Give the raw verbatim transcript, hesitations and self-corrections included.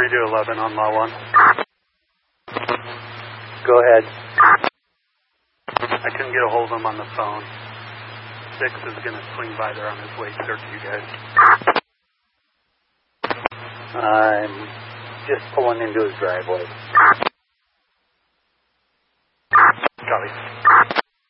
three to eleven on Law one. Go ahead. I couldn't get a hold of him on the phone. Six is going to swing by there on his way to you guys. I'm just pulling into his driveway.